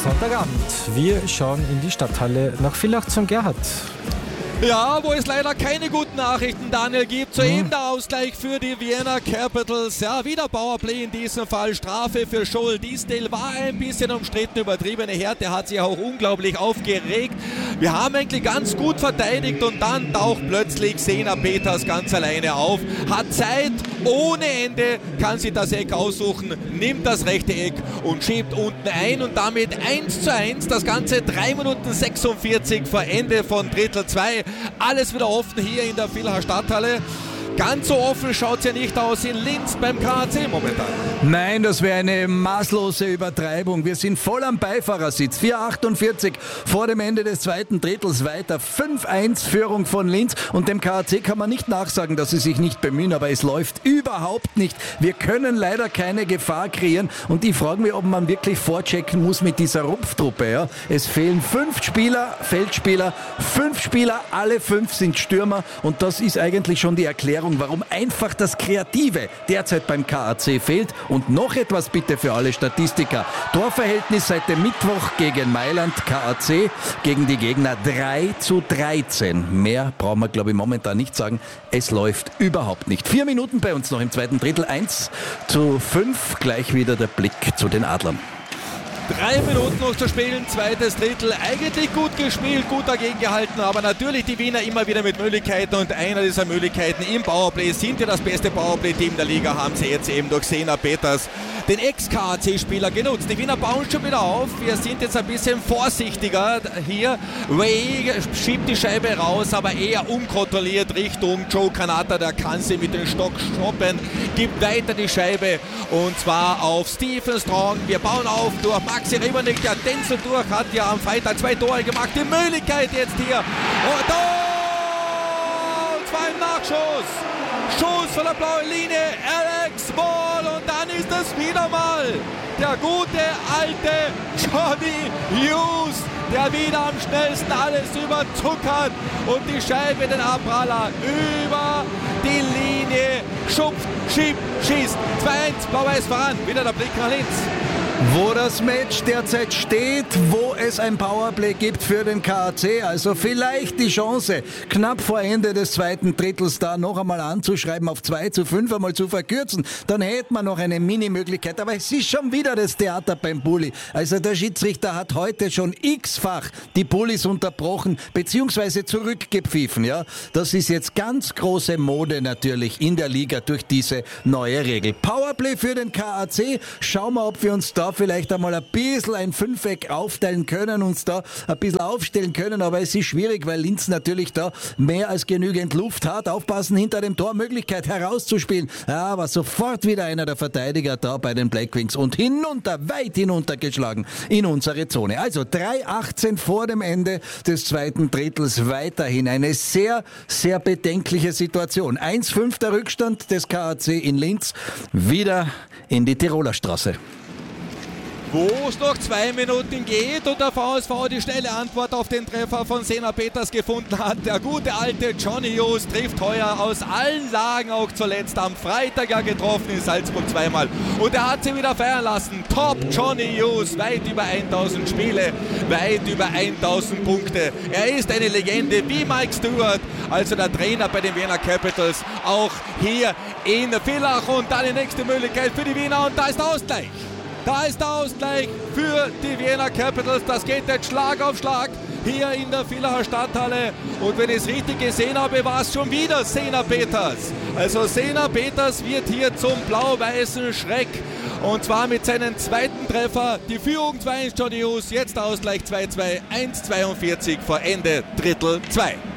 Sonntagabend. Wir schauen in die Stadthalle nach Villach zum Gerhard. Ja, wo es leider keine guten Nachrichten, Daniel, gibt. Soeben der Ausgleich für die Vienna Capitals. Ja, wieder Powerplay in diesem Fall. Strafe für Joel Diesdale war ein bisschen umstritten, übertriebene Härte, hat sich auch unglaublich aufgeregt. Wir haben eigentlich ganz gut verteidigt und dann taucht plötzlich Sena Peters ganz alleine auf. Hat Zeit ohne Ende, kann sich das Eck aussuchen, nimmt das rechte Eck und schiebt unten ein und damit 1:1. Das Ganze 3 Minuten 46 vor Ende von Drittel 2. Alles wieder offen hier in der Villacher Stadthalle. Ganz so offen schaut es ja nicht aus in Linz beim KAC momentan. Nein, das wäre eine maßlose Übertreibung. Wir sind voll am Beifahrersitz. 4:48 vor dem Ende des zweiten Drittels weiter. 5:1 Führung von Linz. Und dem KAC kann man nicht nachsagen, dass sie sich nicht bemühen, aber es läuft überhaupt nicht. Wir können leider keine Gefahr kreieren. Und ich frage mich, ob man wirklich vorchecken muss mit dieser Rupftruppe. Ja? Es fehlen 5 Spieler, Feldspieler, 5 Spieler, alle 5 sind Stürmer. Und das ist eigentlich schon die Erklärung, warum einfach das Kreative derzeit beim KAC fehlt. Und noch etwas bitte für alle Statistiker. Torverhältnis seit dem Mittwoch gegen Mailand, KAC, gegen die Gegner 3:13. Mehr brauchen wir, glaube ich, momentan nicht sagen. Es läuft überhaupt nicht. 4 Minuten bei uns noch im zweiten Drittel. 1:5. Gleich wieder der Blick zu den Adlern. 3 Minuten noch zu spielen, zweites Drittel, eigentlich gut gespielt, gut dagegen gehalten, aber natürlich die Wiener immer wieder mit Möglichkeiten und einer dieser Möglichkeiten im Powerplay sind ja das beste Powerplay-Team der Liga, haben sie jetzt eben durch Sena Peters, den Ex-KAC-Spieler, genutzt. Die Wiener bauen schon wieder auf, wir sind jetzt ein bisschen vorsichtiger hier. Ray schiebt die Scheibe raus, aber eher unkontrolliert Richtung Joe Kanata, der kann sie mit dem Stock stoppen, gibt weiter die Scheibe und zwar auf Stephen Strong. Wir bauen auf durch Maxi Riebernick, der Denzel durch, hat ja am Freitag 2 Tore gemacht. Die Möglichkeit jetzt hier. Und zwar im Nachschuss. Schuss von der blauen Linie. Alex Ball. Und dann ist es wieder mal der gute alte Johnny Hughes, der wieder am schnellsten alles überzuckert und die Scheibe, den Abpraller über die Linie schupft, schiebt, schießt. 2:1, Blau-Weiß voran. Wieder der Blick nach Linz. Wo das Match derzeit steht, wo es ein Powerplay gibt für den KAC, also vielleicht die Chance, knapp vor Ende des zweiten Drittels da noch einmal anzuschreiben, auf 2:5 einmal zu verkürzen, dann hätte man noch eine Mini-Möglichkeit, aber es ist schon wieder das Theater beim Bulli. Also der Schiedsrichter hat heute schon x-fach die Bullis unterbrochen, beziehungsweise zurückgepfiffen, ja. Das ist jetzt ganz große Mode natürlich in der Liga durch diese neue Regel. Powerplay für den KAC, schauen wir, ob wir uns da vielleicht einmal ein bisschen ein Fünfeck aufteilen können, uns da ein bisschen aufstellen können, aber es ist schwierig, weil Linz natürlich da mehr als genügend Luft hat. Aufpassen, hinter dem Tor Möglichkeit herauszuspielen. Ja, aber sofort wieder einer der Verteidiger da bei den Blackwings und hinunter, weit hinunter geschlagen in unsere Zone. Also 3:18 vor dem Ende des zweiten Drittels weiterhin eine sehr, sehr bedenkliche Situation. 1:5 der Rückstand des KAC in Linz, wieder in die Tiroler Straße. Wo es noch 2 Minuten geht und der VSV die schnelle Antwort auf den Treffer von Sena Peters gefunden hat. Der gute alte Johnny Hughes trifft heuer aus allen Lagen, auch zuletzt am Freitag ja getroffen in Salzburg zweimal. Und er hat sie wieder feiern lassen. Top Johnny Hughes, weit über 1000 Spiele, weit über 1000 Punkte. Er ist eine Legende wie Mike Stewart, also der Trainer bei den Vienna Capitals, auch hier in Villach. Und dann die nächste Möglichkeit für die Wiener und da ist der Ausgleich. Da ist der Ausgleich für die Vienna Capitals. Das geht jetzt Schlag auf Schlag hier in der Villacher Stadthalle. Und wenn ich es richtig gesehen habe, war es schon wieder Sena Peters. Also Sena Peters wird hier zum blau-weißen Schreck. Und zwar mit seinem zweiten Treffer. Die Führung 2:1 Johnny Hughes. Jetzt der Ausgleich 2:2. 1:42 vor Ende Drittel 2.